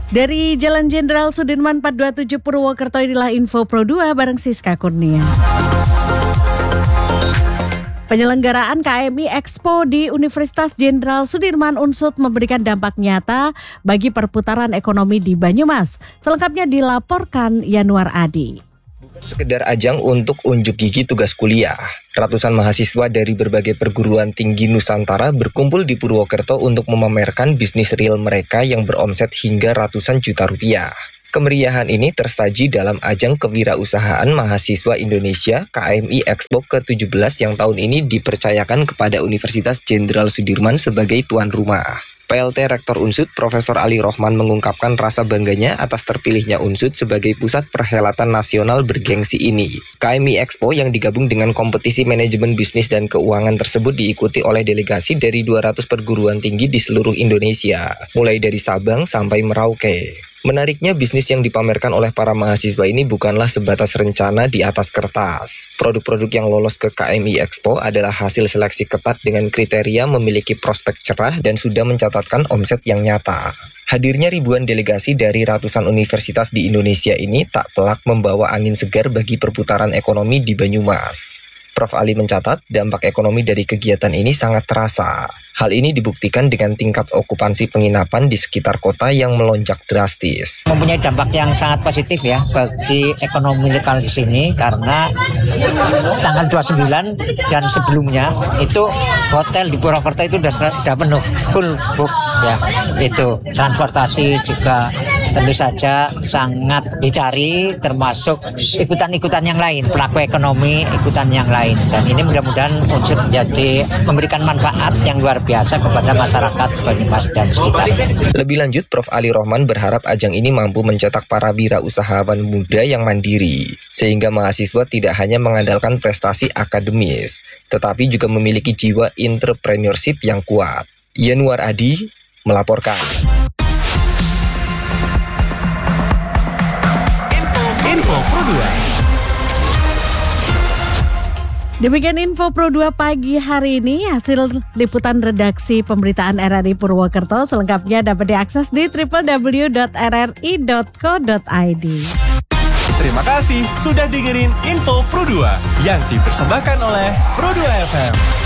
Dari Jalan Jenderal Sudirman 427 Purwokerto, inilah info Pro 2 bareng Siska Kurnia. Penyelenggaraan KMI Expo di Universitas Jenderal Sudirman Unsud memberikan dampak nyata bagi perputaran ekonomi di Banyumas. Selengkapnya dilaporkan Yanuar Adi. Sekedar ajang untuk unjuk gigi tugas kuliah, ratusan mahasiswa dari berbagai perguruan tinggi Nusantara berkumpul di Purwokerto untuk memamerkan bisnis real mereka yang beromset hingga ratusan juta rupiah. Kemeriahan ini tersaji dalam ajang kewirausahaan mahasiswa Indonesia KMI Expo ke-17 yang tahun ini dipercayakan kepada Universitas Jenderal Sudirman sebagai tuan rumah. PLT Rektor Unsud, Profesor Ali Rohman mengungkapkan rasa bangganya atas terpilihnya Unsud sebagai pusat perhelatan nasional bergengsi ini. KMI Expo yang digabung dengan kompetisi manajemen bisnis dan keuangan tersebut diikuti oleh delegasi dari 200 perguruan tinggi di seluruh Indonesia, mulai dari Sabang sampai Merauke. Menariknya, bisnis yang dipamerkan oleh para mahasiswa ini bukanlah sebatas rencana di atas kertas. Produk-produk yang lolos ke KMI Expo adalah hasil seleksi ketat dengan kriteria memiliki prospek cerah dan sudah mencatatkan omset yang nyata. Hadirnya ribuan delegasi dari ratusan universitas di Indonesia ini tak pelak membawa angin segar bagi perputaran ekonomi di Banyumas. Prof. Ali mencatat dampak ekonomi dari kegiatan ini sangat terasa. Hal ini dibuktikan dengan tingkat okupansi penginapan di sekitar kota yang melonjak drastis. Mempunyai dampak yang sangat positif ya bagi ekonomi lokal di sini karena tanggal 29 dan sebelumnya itu hotel di Purwokerto itu sudah penuh, full book ya. Itu transportasi juga tentu saja sangat dicari, termasuk ikutan-ikutan yang lain, pelaku ekonomi ikutan yang lain. Dan ini mudah-mudahan unsur menjadi memberikan manfaat yang luar biasa kepada masyarakat Banyumas dan sekitar. Lebih lanjut, Prof. Ali Rohman berharap ajang ini mampu mencetak para wirausahawan muda yang mandiri, sehingga mahasiswa tidak hanya mengandalkan prestasi akademis, tetapi juga memiliki jiwa entrepreneurship yang kuat. Yanuar Adi melaporkan. Info Pro 2. Demikian info Pro 2 pagi hari ini, hasil liputan redaksi pemberitaan RRI Purwokerto. Selengkapnya dapat diakses di www.rri.co.id. Terima kasih sudah dengerin info Pro 2 yang dipersembahkan oleh Pro 2 FM.